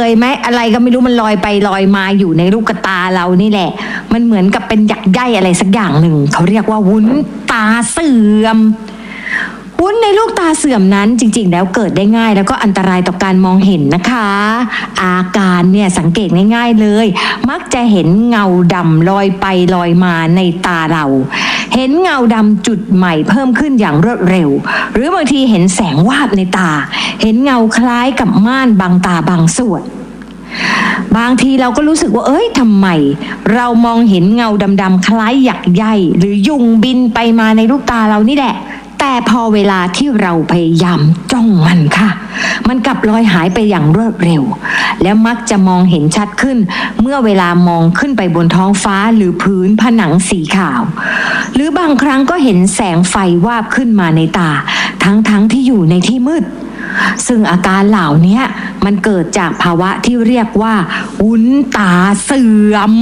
ยไหมอะไรก็ไม่รู้มันลอยไปลอยมาอยู่ในลูกตาเรานี่แหละมันเหมือนกับเป็นหยักใยอะไรสักอย่างหนึ่งเขาเรียกว่าวุ้นตาเสื่อมวุ้นในลูกตาเสื่อมนั้นจริงๆแล้วเกิดได้ง่ายแล้วก็อันตรายต่อการมองเห็นนะคะอาการเนี่ยสังเกตง่ายๆเลยมักจะเห็นเงาดำลอยไปลอยมาในตาเราเห็นเงาดำจุดใหม่เพิ่มขึ้นอย่างรวดเร็วหรือบางทีเห็นแสงวาบในตาเห็นเงาคล้ายกับม่านบังตาบางส่วนบางทีเราก็รู้สึกว่าทำไมเรามองเห็นเงาดำๆคล้ายหยักใยหรือยุงบินไปมาในลูกตาเรานี่แหละแต่พอเวลาที่เราพยายามจ้องมันค่ะมันกลับลอยหายไปอย่างรวดเร็วและมักจะมองเห็นชัดขึ้นเมื่อเวลามองขึ้นไปบนท้องฟ้าหรือพื้นผนังสีขาวหรือบางครั้งก็เห็นแสงไฟวาบขึ้นมาในตาทั้งที่อยู่ในที่มืดซึ่งอาการเหล่านี้มันเกิดจากภาวะที่เรียกว่าวุ้นตาเสื่อม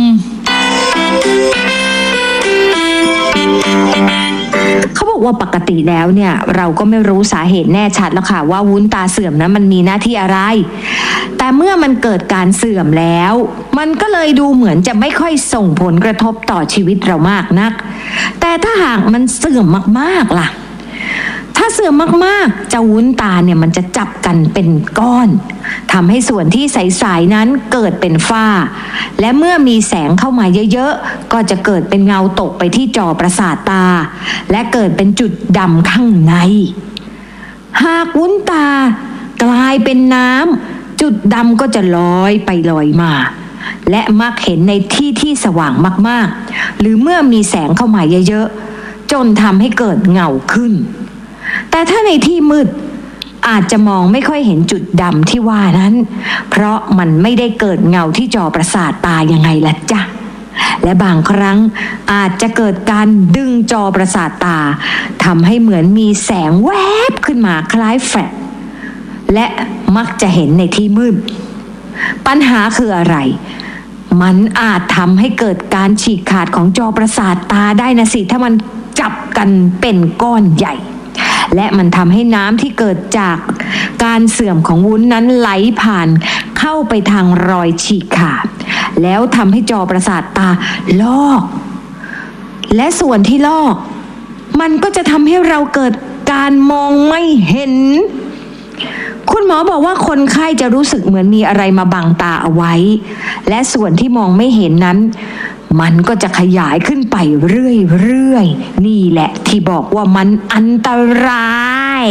เขาบอกว่าปกติแล้วเนี่ยเราก็ไม่รู้สาเหตุแน่ชัดแล้วค่ะว่าวุ้นตาเสื่อมนั้นมันมีหน้าที่อะไรแต่เมื่อมันเกิดการเสื่อมแล้วมันก็เลยดูเหมือนจะไม่ค่อยส่งผลกระทบต่อชีวิตเรามากนักแต่ถ้าหากมันเสื่อมมากๆล่ะถ้าเสื่อมมากๆเจ้าวุ้นตาเนี่ยมันจะจับกันเป็นก้อนทำให้ส่วนที่ใสๆนั้นเกิดเป็นฝ้าและเมื่อมีแสงเข้ามาเยอะๆก็จะเกิดเป็นเงาตกไปที่จอประสาทตาและเกิดเป็นจุดดำข้างในหากวุ้นตากลายเป็นน้ำจุดดำก็จะลอยไปลอยมาและมักเห็นในที่สว่างมากๆหรือเมื่อมีแสงเข้ามาเยอะๆจนทำให้เกิดเงาขึ้นแต่ถ้าในที่มืดอาจจะมองไม่ค่อยเห็นจุดดำที่ว่านั้นเพราะมันไม่ได้เกิดเงาที่จอประสาทตายังไงล่ะจ๊ะและบางครั้งอาจจะเกิดการดึงจอประสาทตาทำให้เหมือนมีแสงแวบขึ้นมาคล้ายแฟลชและมักจะเห็นในที่มืดปัญหาคืออะไรมันอาจทำให้เกิดการฉีกขาดของจอประสาทตาได้นะสิถ้ามันจับกันเป็นก้อนใหญ่และมันทำให้น้ำที่เกิดจากการเสื่อมของวุ้นนั้นไหลผ่านเข้าไปทางรอยฉีกขาดแล้วทำให้จอประสาทตาลอกและส่วนที่ลอกมันก็จะทำให้เราเกิดการมองไม่เห็นคุณหมอบอกว่าคนไข้จะรู้สึกเหมือนมีอะไรมาบังตาเอาไว้และส่วนที่มองไม่เห็นนั้นมันก็จะขยายขึ้นไปเรื่อยๆนี่แหละที่บอกว่ามันอันตราย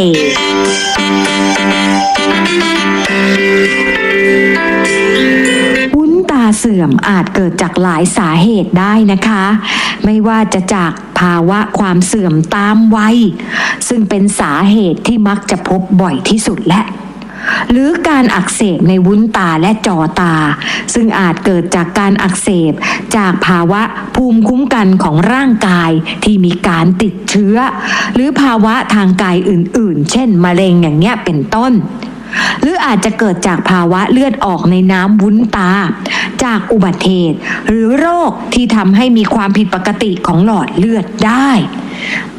วุ้นตาเสื่อมอาจเกิดจากหลายสาเหตุได้นะคะไม่ว่าจะจากภาวะความเสื่อมตามวัยซึ่งเป็นสาเหตุที่มักจะพบบ่อยที่สุดและหรือการอักเสบในวุ้นตาและจอตาซึ่งอาจเกิดจากการอักเสบจากภาวะภูมิคุ้มกันของร่างกายที่มีการติดเชื้อหรือภาวะทางกายอื่นๆเช่นมะเร็งอย่างเงี้ยเป็นต้นหรืออาจจะเกิดจากภาวะเลือดออกในน้ำวุ้นตาจากอุบัติเหตุหรือโรคที่ทำให้มีความผิดปกติของหลอดเลือดได้